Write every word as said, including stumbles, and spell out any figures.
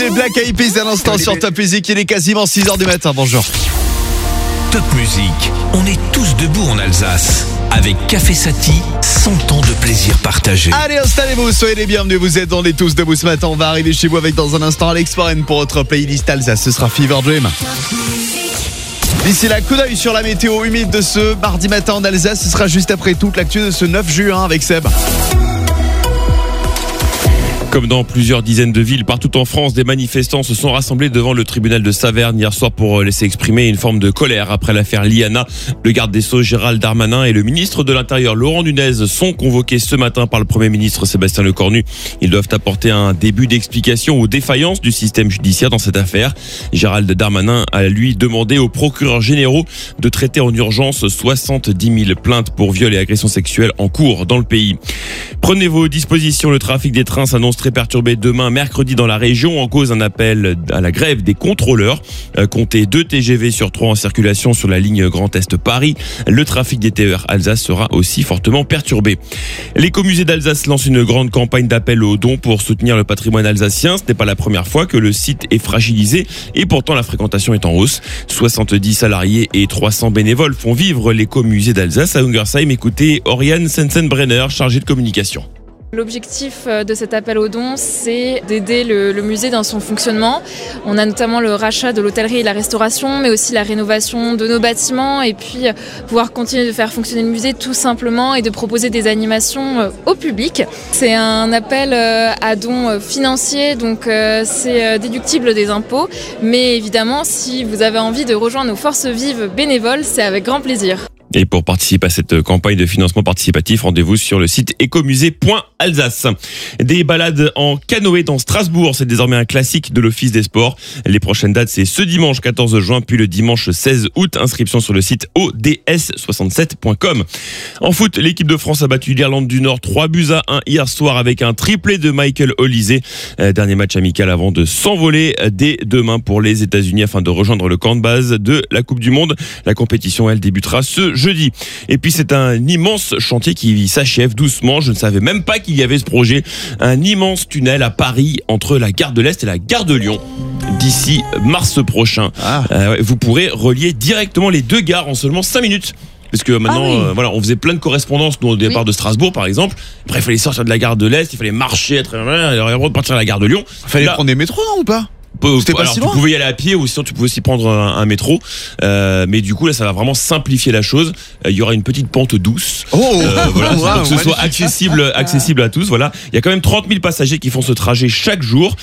les Black Eyed Peas à l'instant sur Top Music. Il est quasiment six heures du matin. Bonjour. Top Music, on est tous debout en Alsace. Avec Café Sati, cent ans de plaisir partagé. Allez, installez-vous, soyez les bienvenus. Vous êtes dans les tous debout ce matin. On va arriver chez vous avec dans un instant Alex Foreign pour votre playlist Alsace. Ce sera Fever Dream. D'ici là, coup d'œil sur la météo humide de ce mardi matin en Alsace. Ce sera juste après toute l'actu de ce neuf juin avec Seb. Comme dans plusieurs dizaines de villes partout en France, des manifestants se sont rassemblés devant le tribunal de Saverne hier soir pour laisser exprimer une forme de colère après l'affaire Liana. Le garde des Sceaux Gérald Darmanin et le ministre de l'Intérieur Laurent Nunez sont convoqués ce matin par le Premier ministre Sébastien Lecornu. Ils doivent apporter un début d'explication aux défaillances du système judiciaire dans cette affaire. Gérald Darmanin a lui demandé aux procureurs généraux de traiter en urgence soixante-dix mille plaintes pour viol et agressions sexuelles en cours dans le pays. Prenez vos dispositions, le trafic des trains s'annonce très perturbé demain mercredi dans la région en cause un appel à la grève des contrôleurs. Euh, comptez deux T G V sur trois en circulation sur la ligne Grand Est Paris. Le trafic des T E R Alsace sera aussi fortement perturbé. L'écomusée d'Alsace lance une grande campagne d'appel aux dons pour soutenir le patrimoine alsacien. Ce n'est pas la première fois que le site est fragilisé et pourtant la fréquentation est en hausse. soixante-dix salariés et trois cents bénévoles font vivre l'écomusée d'Alsace à Ungersheim. Écoutez Oriane Sensenbrenner, chargée de communication. L'objectif de cet appel aux dons, c'est d'aider le, le musée dans son fonctionnement. On a notamment le rachat de l'hôtellerie et de la restauration, mais aussi la rénovation de nos bâtiments et puis pouvoir continuer de faire fonctionner le musée tout simplement et de proposer des animations au public. C'est un appel à dons financiers, donc c'est déductible des impôts. Mais évidemment, si vous avez envie de rejoindre nos forces vives bénévoles, c'est avec grand plaisir. Et pour participer à cette campagne de financement participatif, rendez-vous sur le site écomusée point alsace. Des balades en canoë dans Strasbourg, c'est désormais un classique de l'Office des sports. Les prochaines dates, c'est ce dimanche quatorze juin, puis le dimanche seize août. Inscription sur le site o d s soixante-sept point com. En foot, l'équipe de France a battu l'Irlande du Nord trois buts à un hier soir avec un triplé de Michael Olise. Dernier match amical avant de s'envoler dès demain pour les États-Unis afin de rejoindre le camp de base de la Coupe du Monde. La compétition, elle, débutera ce jeudi. Et puis c'est un immense chantier qui s'achève doucement. Je ne savais même pas qu'il y avait ce projet. Un immense tunnel à Paris entre la gare de l'Est et la gare de Lyon. D'ici mars prochain, ah. euh, vous pourrez relier directement les deux gares en seulement cinq minutes. Parce que maintenant, ah oui. euh, voilà, on faisait plein de correspondances nous, au départ oui. de Strasbourg, par exemple. Après, il fallait sortir de la gare de l'Est, il fallait marcher, être, euh, partir à la gare de Lyon. Il fallait Là, prendre des métros, non, ou pas? C'était pas Alors, si loin. Tu pouvais y aller à pied ou sinon tu pouvais aussi prendre un, un métro. Euh, mais du coup là ça va vraiment simplifier la chose. Il euh, y aura une petite pente douce. Oh, euh, voilà, wow, pour que ce soit accessible, accessible à tous. Voilà. Il y a quand même trente mille passagers qui font ce trajet chaque jour.